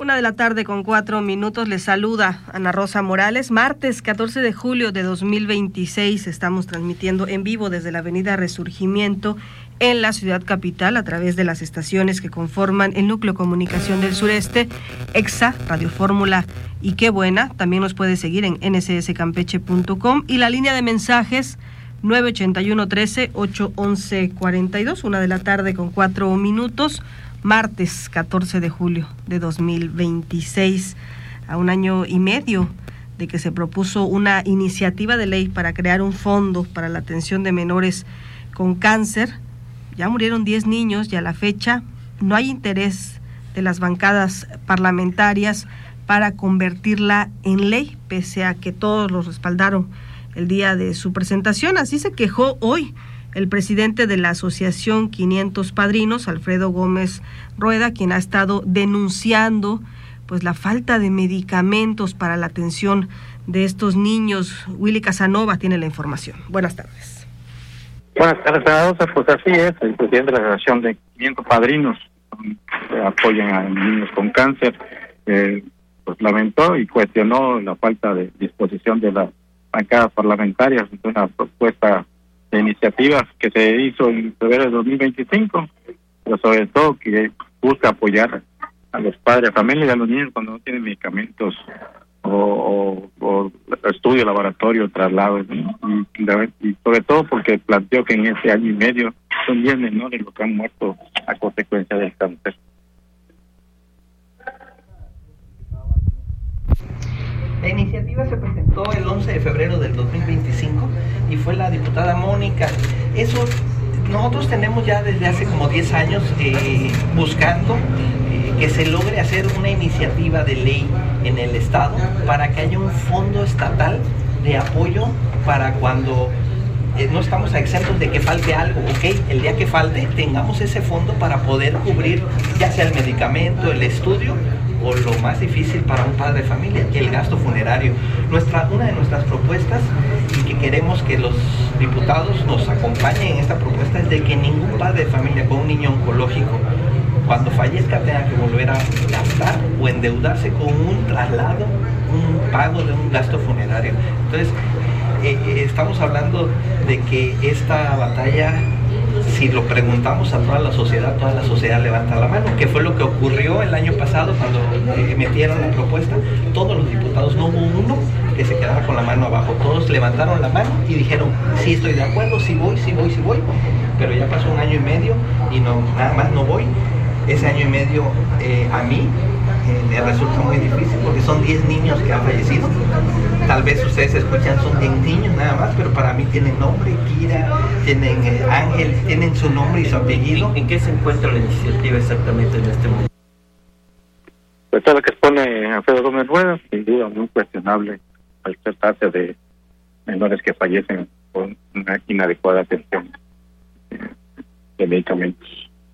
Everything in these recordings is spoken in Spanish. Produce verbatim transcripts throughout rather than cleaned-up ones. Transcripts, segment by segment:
Una de la tarde con cuatro minutos, les saluda Ana Rosa Morales. Martes catorce de julio de dos mil veintiséis, estamos transmitiendo en vivo desde la avenida Resurgimiento en la ciudad capital a través de las estaciones que conforman el Núcleo Comunicación del Sureste, EXA, Radio Fórmula y Qué Buena. También nos puede seguir en ene ese ese campeche punto com y la línea de mensajes nueve ochenta y uno trece ocho once cuarenta y dos. Una de la tarde con cuatro minutos. Martes catorce de julio de dos mil veintiséis, a un año y medio de que se propuso una iniciativa de ley para crear un fondo para la atención de menores con cáncer. Ya murieron diez niños y a la fecha no hay interés de las bancadas parlamentarias para convertirla en ley, pese a que todos los respaldaron el día de su presentación. Así se quejó hoy el presidente de la Asociación quinientos Padrinos, Alfredo Gómez Rueda, quien ha estado denunciando pues la falta de medicamentos para la atención de estos niños. Willy Casanova tiene la información. Buenas tardes. Buenas tardes, Rosa. Pues así es, el presidente de la Asociación de quinientos Padrinos que apoyan a niños con cáncer, eh, pues lamentó y cuestionó la falta de disposición de las bancadas parlamentarias de una propuesta de iniciativas que se hizo en febrero de dos mil veinticinco, pero sobre todo que busca apoyar a los padres de familia y a los niños cuando no tienen medicamentos o, o, o estudio, laboratorio, traslado, y, y, y sobre todo porque planteó que en ese año y medio son diez menores los que han muerto a consecuencia del cáncer. La iniciativa se presentó el once de febrero del dos mil veinticinco y fue la diputada Mónica. Eso nosotros tenemos ya desde hace como diez años eh, buscando eh, que se logre hacer una iniciativa de ley en el Estado para que haya un fondo estatal de apoyo para cuando eh, no estamos exentos de que falte algo, ¿ok? El día que falte tengamos ese fondo para poder cubrir ya sea el medicamento, el estudio o lo más difícil para un padre de familia, el gasto funerario. Nuestra, una de nuestras propuestas, y que queremos que los diputados nos acompañen en esta propuesta, es de que ningún padre de familia con un niño oncológico, cuando fallezca, tenga que volver a gastar o endeudarse con un traslado, un pago de un gasto funerario. Entonces, eh, eh, estamos hablando de que esta batalla, si lo preguntamos a toda la sociedad, toda la sociedad levanta la mano, que fue lo que ocurrió el año pasado cuando eh, metieron la propuesta. Todos los diputados, no hubo uno que se quedara con la mano abajo, todos levantaron la mano y dijeron, sí estoy de acuerdo, sí voy, sí voy, sí voy, pero ya pasó un año y medio y no, nada más no voy. Ese año y medio eh, a mí eh, me resulta muy difícil porque son diez niños que han fallecido. Tal vez ustedes escuchan, son diez niños nada más, pero para mí tienen nombre, Kira, tienen eh, Ángel, tienen su nombre y su apellido. ¿En qué se encuentra la iniciativa exactamente en este momento? Pues todo lo que expone Alfredo Gómez Rueda, sin duda muy cuestionable al tratarse de menores que fallecen con una inadecuada atención de medicamentos.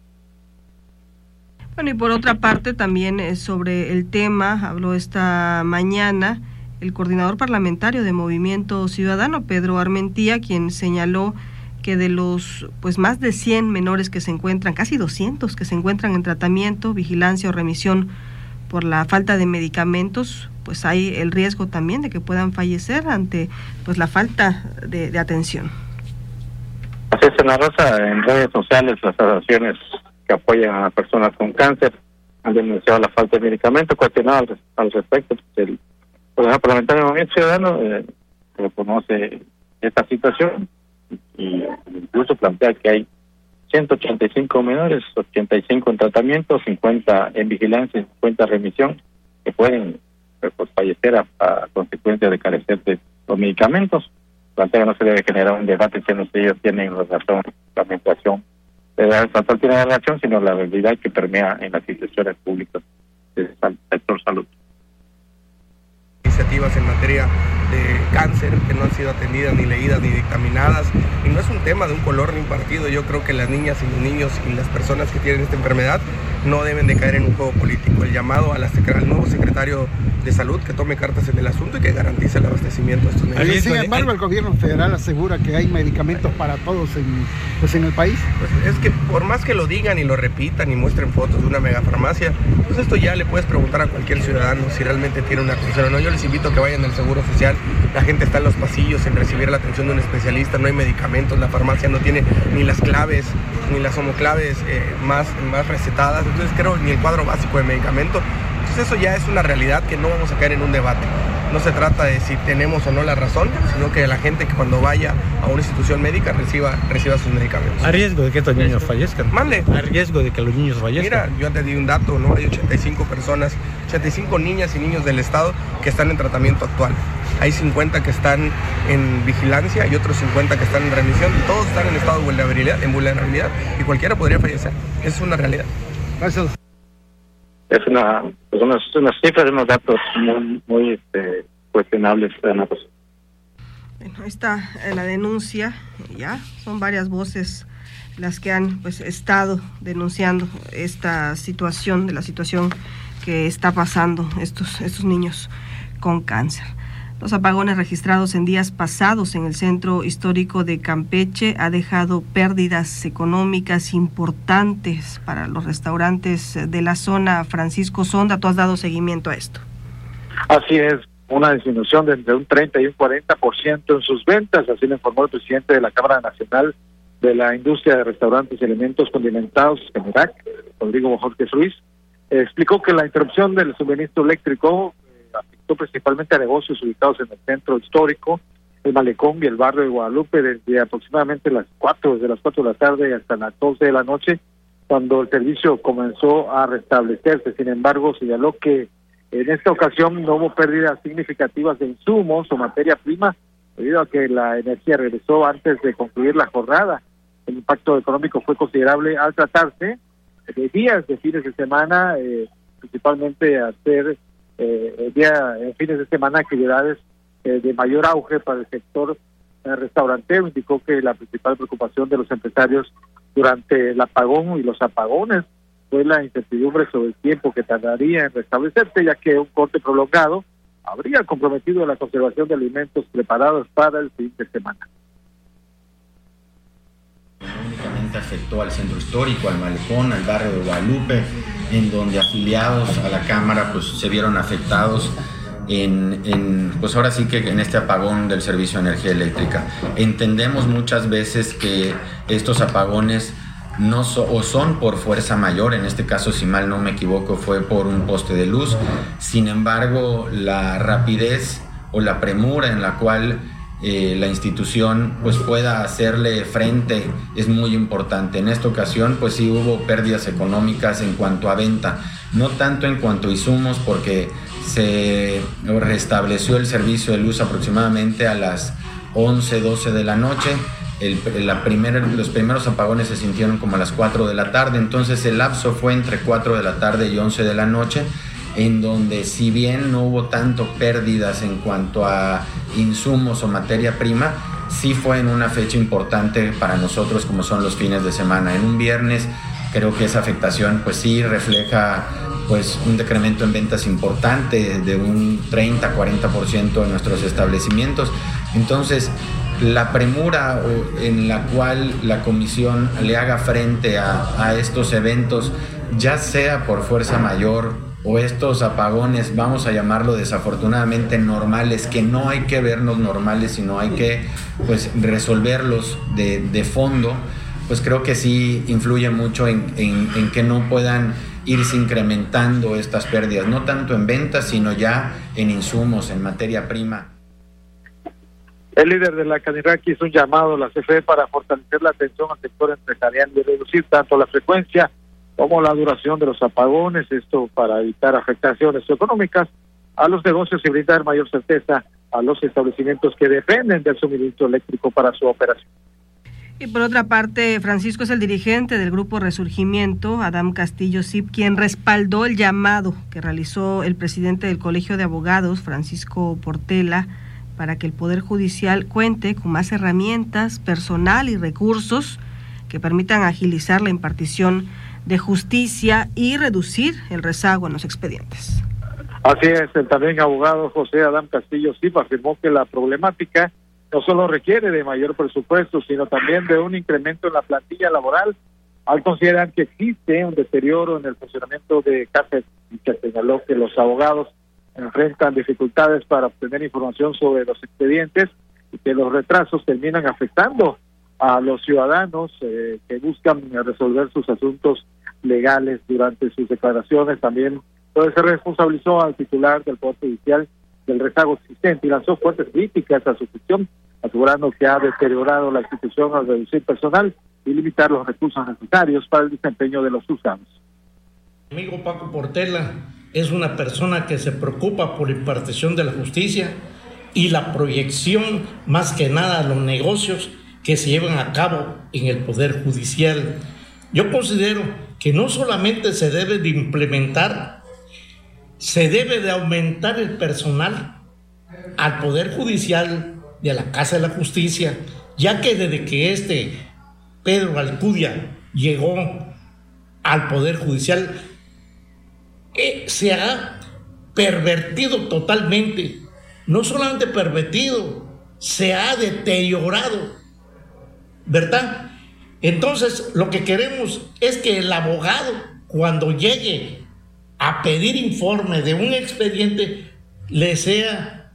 Bueno, y por otra parte también eh, sobre el tema habló esta mañana el coordinador parlamentario de Movimiento Ciudadano, Pedro Armentía, quien señaló que de los pues más de cien menores que se encuentran, casi doscientos que se encuentran en tratamiento, vigilancia o remisión por la falta de medicamentos, pues hay el riesgo también de que puedan fallecer ante pues la falta de, de atención. Así es, Ana Rosa, en redes sociales las asociaciones que apoyan a personas con cáncer han denunciado la falta de medicamentos, cuestionado al, al respecto. El Coordinador Parlamentario de Movimiento Ciudadano eh, reconoce esta situación y incluso plantea que hay ciento ochenta y cinco menores, ochenta y cinco en tratamiento, cincuenta en vigilancia, cincuenta en remisión, que pueden pues, fallecer a, a consecuencia de carecer de los medicamentos. Plantea que no se debe generar un debate si ellos tienen razón, la administración la estatal tiene relación, sino la realidad que permea en las instituciones públicas del sector salud. Iniciativas en materia de cáncer que no han sido atendidas, ni leídas, ni dictaminadas, y no es un tema de un color ni un partido. Yo creo que las niñas y los niños y las personas que tienen esta enfermedad no deben de caer en un juego político. El llamado a la, al nuevo secretario de Salud que tome cartas en el asunto y que garantice el abastecimiento de estos medicamentos. Sin embargo, el gobierno federal asegura que hay medicamentos para todos en, pues, en el país. Pues es que por más que lo digan y lo repitan y muestren fotos de una megafarmacia, pues esto ya le puedes preguntar a cualquier ciudadano si realmente tiene una atención o no. Yo les invito a que vayan al Seguro Social, la gente está en los pasillos sin recibir la atención de un especialista, no hay medicamentos, la farmacia no tiene ni las claves, ni las homoclaves eh, más, más recetadas, entonces creo ni el cuadro básico de medicamento. Entonces eso ya es una realidad que no vamos a caer en un debate. No se trata de si tenemos o no la razón, sino que la gente que cuando vaya a una institución médica reciba, reciba sus medicamentos. ¿A riesgo de que estos niños fallezcan? Mande. ¿A riesgo de que los niños fallezcan? Mira, yo te di un dato, ¿no? Hay ochenta y cinco personas, ochenta y cinco niñas y niños del estado que están en tratamiento actual. Hay cincuenta que están en vigilancia y otros cincuenta que están en remisión. Todos están en estado de vulnerabilidad, en vulnerabilidad y cualquiera podría fallecer. Es una realidad. Gracias. Es una, pues unas, unas cifras, unos datos muy, muy este, cuestionables. Ana Rosa. Bueno, ahí está la denuncia, ya son varias voces las que han pues estado denunciando esta situación, de la situación que está pasando estos, estos niños con cáncer. Los apagones registrados en días pasados en el centro histórico de Campeche ha dejado pérdidas económicas importantes para los restaurantes de la zona. Francisco Sonda, tú has dado seguimiento a esto. Así es, una disminución de entre un treinta y un cuarenta por ciento en sus ventas, así lo informó el presidente de la Cámara Nacional de la Industria de Restaurantes y Alimentos Condimentados, CANIRAC, Rodrigo Bojorquez Ruiz. Eh, explicó que la interrupción del suministro eléctrico afectó principalmente a negocios ubicados en el centro histórico, el Malecón y el barrio de Guadalupe desde aproximadamente las cuatro, desde las cuatro de la tarde hasta las doce de la noche, cuando el servicio comenzó a restablecerse. Sin embargo, señaló que en esta ocasión no hubo pérdidas significativas de insumos o materia prima, debido a que la energía regresó antes de concluir la jornada. El impacto económico fue considerable al tratarse de días de fines de semana, eh, principalmente hacer Eh, el día, en fines de semana, actividades eh, de mayor auge para el sector eh, restaurantero. Indicó que la principal preocupación de los empresarios durante el apagón y los apagones fue la incertidumbre sobre el tiempo que tardaría en restablecerse, ya que un corte prolongado habría comprometido la conservación de alimentos preparados para el fin de semana. Únicamente afectó al centro histórico, al Malecón, al barrio de Guadalupe, en donde afiliados a la Cámara pues se vieron afectados en, en pues ahora sí que en este apagón del servicio de energía eléctrica. Entendemos muchas veces que estos apagones no so, o son por fuerza mayor, en este caso, si mal no me equivoco, fue por un poste de luz. Sin embargo, la rapidez o la premura en la cual Eh, la institución pues pueda hacerle frente es muy importante. En esta ocasión pues sí hubo pérdidas económicas en cuanto a venta, no tanto en cuanto a insumos, porque se restableció el servicio de luz aproximadamente a las once, doce de la noche. El, la primer, los primeros apagones se sintieron como a las cuatro de la tarde, entonces el lapso fue entre cuatro de la tarde y once de la noche, en donde si bien no hubo tanto pérdidas en cuanto a insumos o materia prima, sí fue en una fecha importante para nosotros como son los fines de semana. En un viernes creo que esa afectación pues sí refleja pues un decremento en ventas importante de un treinta a cuarenta por ciento en nuestros establecimientos. Entonces la premura en la cual la comisión le haga frente a, a estos eventos, ya sea por fuerza mayor o estos apagones, vamos a llamarlo desafortunadamente normales, que no hay que vernos normales, sino hay que pues resolverlos de, de fondo, pues creo que sí influye mucho en, en, en que no puedan irse incrementando estas pérdidas, no tanto en ventas, sino ya en insumos, en materia prima. El líder de la CANIRAC hizo un llamado a la C F E para fortalecer la atención al sector empresarial y reducir tanto la frecuencia como la duración de los apagones, esto para evitar afectaciones económicas a los negocios y brindar mayor certeza a los establecimientos que dependen del suministro eléctrico para su operación. Y por otra parte, Francisco es el dirigente del Grupo Resurgimiento, Adam Castillo Cip, quien respaldó el llamado que realizó el presidente del Colegio de Abogados, Francisco Portela, para que el Poder Judicial cuente con más herramientas, personal y recursos que permitan agilizar la impartición de Justicia y reducir el rezago en los expedientes. Así es, el también abogado José Adán Castillo Zipa afirmó que la problemática no solo requiere de mayor presupuesto, sino también de un incremento en la plantilla laboral, al considerar que existe un deterioro en el funcionamiento de CAFES, y que señaló que los abogados enfrentan dificultades para obtener información sobre los expedientes y que los retrasos terminan afectando a los ciudadanos eh, que buscan resolver sus asuntos legales durante sus declaraciones. También pues, se responsabilizó al titular del Poder Judicial del rezago existente y lanzó fuertes críticas a su gestión, asegurando que ha deteriorado la institución al reducir personal y limitar los recursos necesarios para el desempeño de los juzgados. Mi amigo Paco Portela es una persona que se preocupa por la impartición de la justicia y la proyección, más que nada, a los negocios que se llevan a cabo en el Poder Judicial. Yo considero que no solamente se debe de implementar, se debe de aumentar el personal al Poder Judicial de la Casa de la Justicia, ya que desde que este Pedro Alcudia llegó al Poder Judicial, eh, se ha pervertido totalmente, no solamente pervertido, se ha deteriorado, ¿verdad? Entonces, lo que queremos es que el abogado, cuando llegue a pedir informe de un expediente, le sea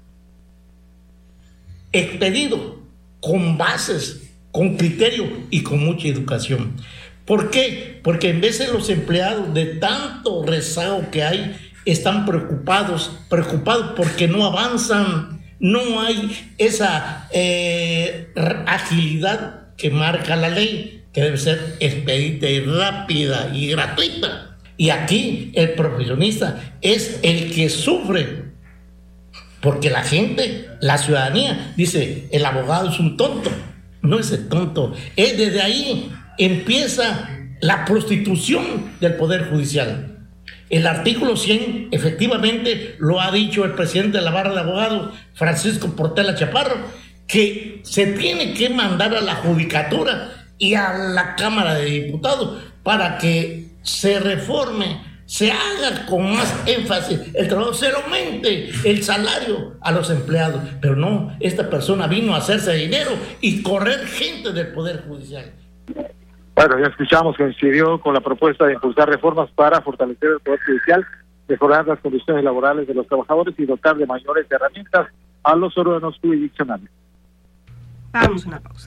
expedido con bases, con criterio y con mucha educación. ¿Por qué? Porque en vez de los empleados, de tanto rezago que hay, están preocupados, preocupados porque no avanzan, no hay esa eh, agilidad que marca la ley, que debe ser expedita y rápida y gratuita. Y aquí el profesionista es el que sufre, porque la gente, la ciudadanía, dice, el abogado es un tonto. No es el tonto, es desde ahí empieza la prostitución del Poder Judicial. El artículo cien, efectivamente, lo ha dicho el presidente de la Barra de Abogados, Francisco Portela Chaparro, que se tiene que mandar a la Judicatura y a la Cámara de Diputados para que se reforme, se haga con más énfasis el trabajo, se le aumente el salario a los empleados. Pero no, esta persona vino a hacerse dinero y correr gente del Poder Judicial. Bueno, ya escuchamos que coincidió con la propuesta de impulsar reformas para fortalecer el Poder Judicial, mejorar las condiciones laborales de los trabajadores y dotar de mayores herramientas a los órganos jurisdiccionales. Vamos a una pausa.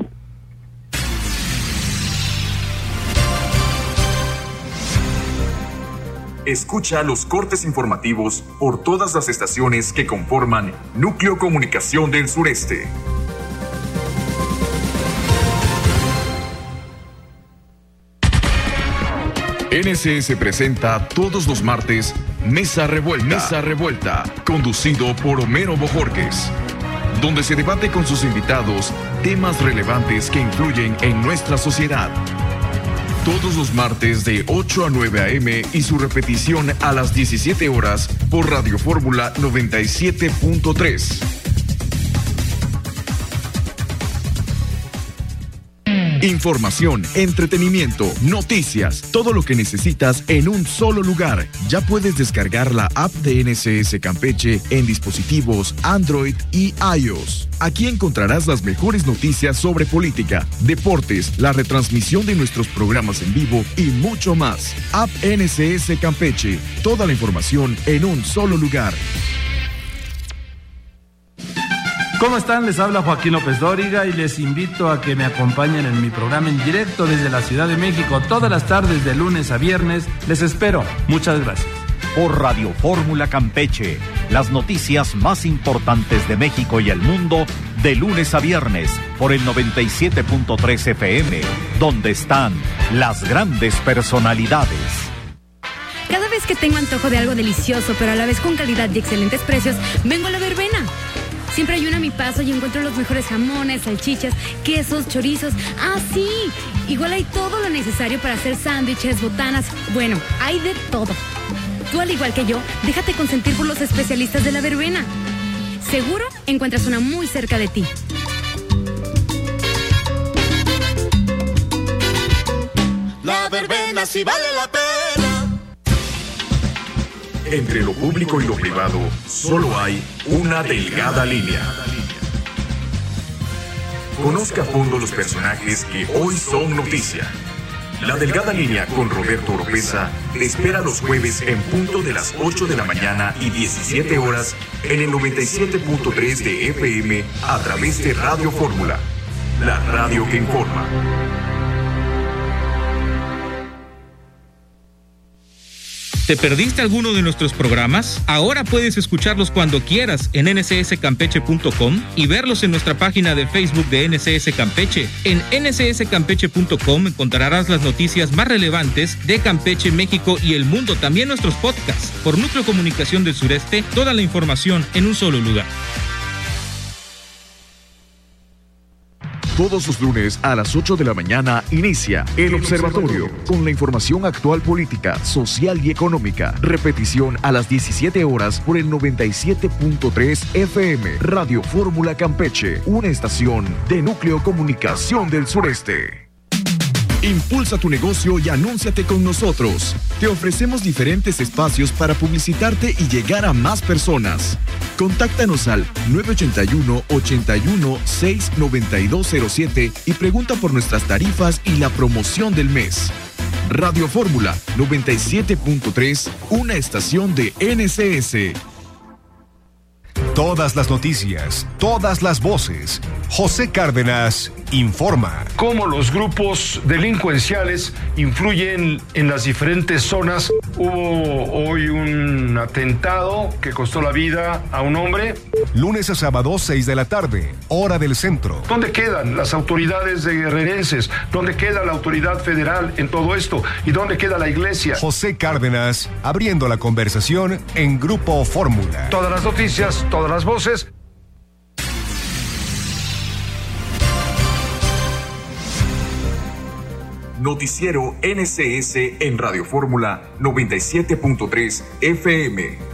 Escucha los cortes informativos por todas las estaciones que conforman Núcleo Comunicación del Sureste. N S S presenta todos los martes Mesa Revuelta, Mesa Revuelta, conducido por Homero Bojorquez, donde se debate con sus invitados temas relevantes que influyen en nuestra sociedad. Todos los martes de ocho a nueve a eme y su repetición a las diecisiete horas por Radio Fórmula noventa y siete punto tres. Información, entretenimiento, noticias, todo lo que necesitas en un solo lugar. Ya puedes descargar la app de N S S Campeche en dispositivos Android y iOS. Aquí encontrarás las mejores noticias sobre política, deportes, la retransmisión de nuestros programas en vivo y mucho más. App N S S Campeche, toda la información en un solo lugar. ¿Cómo están? Les habla Joaquín López Dóriga y les invito a que me acompañen en mi programa en directo desde la Ciudad de México todas las tardes de lunes a viernes. Les espero. Muchas gracias. Por Radio Fórmula Campeche, las noticias más importantes de México y el mundo de lunes a viernes por el noventa y siete punto tres efe eme, donde están las grandes personalidades. Cada vez que tengo antojo de algo delicioso, pero a la vez con calidad y excelentes precios, vengo a La Verbena. Siempre hay una a mi paso y encuentro los mejores jamones, salchichas, quesos, chorizos. ¡Ah, sí! Igual hay todo lo necesario para hacer sándwiches, botanas. Bueno, hay de todo. Tú, al igual que yo, déjate consentir por los especialistas de La Verbena. Seguro encuentras una muy cerca de ti. La verbena si vale la pena. Entre lo público y lo privado, solo hay una delgada línea. Conozca a fondo los personajes que hoy son noticia. La delgada línea con Roberto Oropeza te espera los jueves en punto de las ocho de la mañana y diecisiete horas en el noventa y siete punto tres de F M a través de Radio Fórmula, la radio que informa. ¿Te perdiste alguno de nuestros programas? Ahora puedes escucharlos cuando quieras en ene ce ese campeche punto com y verlos en nuestra página de Facebook de N C S Campeche. En ene ce ese campeche punto com encontrarás las noticias más relevantes de Campeche, México y el mundo, también nuestros podcasts. Por Núcleo Comunicación del Sureste, toda la información en un solo lugar. Todos los lunes a las ocho de la mañana inicia El Observatorio con la información actual política, social y económica. Repetición a las diecisiete horas por el noventa y siete punto tres F M. Radio Fórmula Campeche, una estación de Núcleo Comunicación del Sureste. Impulsa tu negocio y anúnciate con nosotros. Te ofrecemos diferentes espacios para publicitarte y llegar a más personas. Contáctanos al nueve ocho uno, ocho uno seis, nueve dos cero siete y pregunta por nuestras tarifas y la promoción del mes. Radio Fórmula noventa y siete punto tres, una estación de N C S. Todas las noticias, todas las voces. José Cárdenas informa. Cómo los grupos delincuenciales influyen en las diferentes zonas. Hubo hoy un atentado que costó la vida a un hombre. Lunes a sábado, seis de la tarde, hora del centro. ¿Dónde quedan las autoridades de guerrerenses? ¿Dónde queda la autoridad federal en todo esto? ¿Y dónde queda la iglesia? José Cárdenas, abriendo la conversación en Grupo Fórmula. Todas las noticias, todas las voces. Noticiero N C S en Radio Fórmula noventa y siete punto tres F M.